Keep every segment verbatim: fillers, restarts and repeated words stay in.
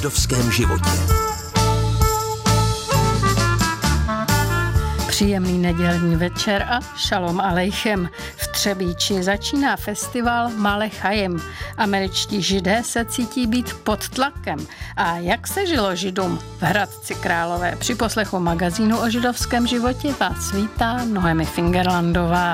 židovském životě. Příjemný nedělní večer a šalom alejchem. V Třebíči začíná festival Male Chajim. Američtí židé se cítí být pod tlakem. A jak se žilo židům v Hradci Králové? Při poslechu magazínu o židovském životě vás vítá Noemi Fingerlandová.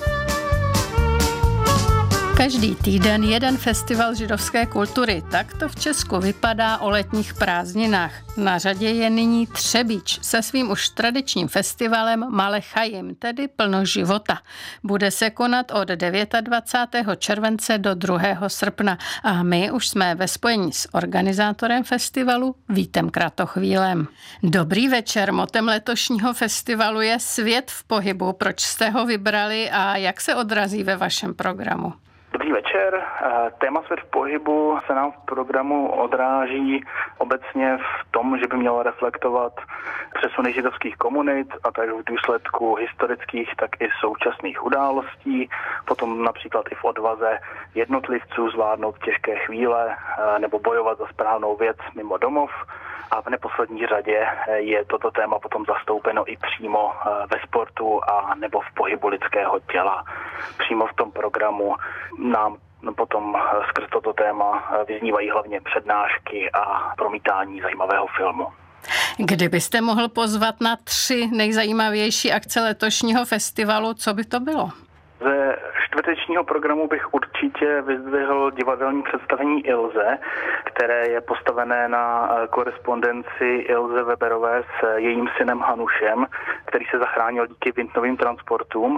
Každý týden jeden festival židovské kultury. Tak to v Česku vypadá o letních prázdninách. Na řadě je nyní Třebíč se svým už tradičním festivalem Male Chajim, tedy plno života. Bude se konat od dvacátého devátého července do druhého srpna a my už jsme ve spojení s organizátorem festivalu Vítem Kratochvílem. Dobrý večer, motem letošního festivalu je Svět v pohybu. Proč jste ho vybrali a jak se odrazí ve vašem programu? Dobrý večer. Téma Svět v pohybu se nám v programu odráží obecně v tom, že by mělo reflektovat přesuny židovských komunit a tak v důsledku historických, tak i současných událostí, potom například i v odvaze jednotlivců zvládnout těžké chvíle nebo bojovat za správnou věc mimo domov. A v neposlední řadě je toto téma potom zastoupeno i přímo ve sportu a nebo v pohybu lidského těla. Přímo v tom programu nám potom skrz toto téma vyznívají hlavně přednášky a promítání zajímavého filmu. Kdybyste mohl pozvat na tři nejzajímavější akce letošního festivalu, co by to bylo? Ze čtvrtečního programu bych určitě vyzdvihl divadelní představení Ilze, které je postavené na korespondenci Ilze Weberové s jejím synem Hanušem, který se zachránil díky vintnovým transportům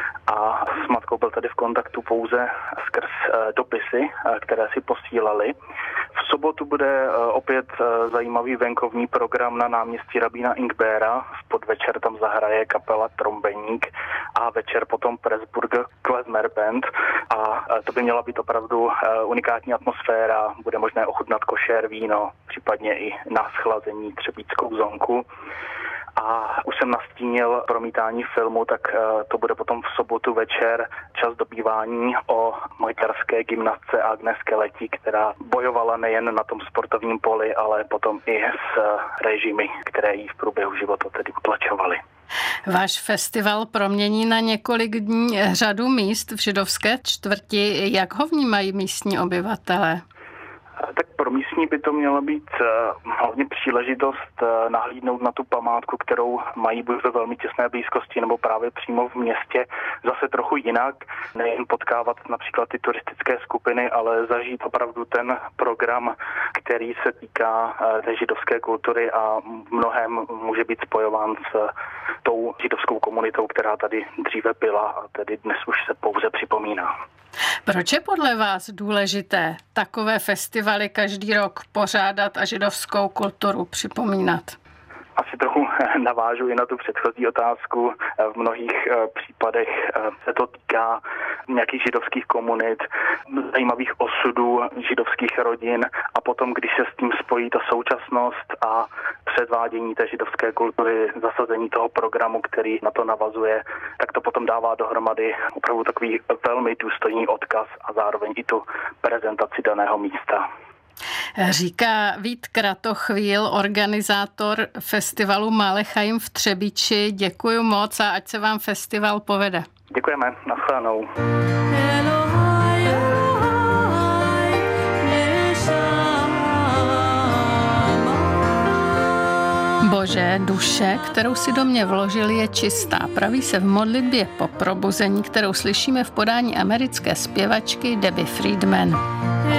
a s matkou byl tady v kontaktu pouze skrz dopisy, které si posílali. V sobotu bude opět zajímavý venkovní program na náměstí Rabína Ingbera. V podvečer tam zahraje kapela Trombeník a večer potom Pressburger Klezmer Band a to by měla být opravdu unikátní atmosféra. Bude možné ochutnat košer víno, případně i na schlazení třebíčskou zonku. A už jsem nastínil promítání filmu, tak to bude potom v sobotu večer čas dobývání o maďarské gymnastce Agneske Leti, která bojovala nejen na tom sportovním poli, ale potom i s režimy, které jí v průběhu života tedy utlačovaly. Váš festival promění na několik dní řadu míst v židovské čtvrti. Jak ho vnímají místní obyvatelé? Tak pro místní by to měla být hlavně příležitost nahlídnout na tu památku, kterou mají buď ve velmi těsné blízkosti nebo právě přímo v městě zase trochu jinak. Nejen potkávat například ty turistické skupiny, ale zažít opravdu ten program, který se týká té židovské kultury a v mnohém může být spojován s tou židovskou komunitou, která tady dříve byla a tedy dnes už se pouze připomíná. Proč je podle vás důležité takové festivaly každý rok pořádat a židovskou kulturu připomínat? Asi trochu navážu i na tu předchozí otázku. V mnohých případech se to týká nějakých židovských komunit, zajímavých osudů židovských rodin a potom, když se s tím spojí ta současnost a předvádění té židovské kultury, zasazení toho programu, který na to navazuje, tak to potom dává dohromady opravdu takový velmi důstojný odkaz a zároveň i tu prezentaci daného místa. Říká Vít Kratochvíl, organizátor festivalu Male Chajim v Třebíči. Děkuji moc a ať se vám festival povede. Děkujeme, nashledanou. Bože, duše, kterou si do mě vložil, je čistá. Praví se v modlitbě po probuzení, kterou slyšíme v podání americké zpěvačky Debbie Friedman.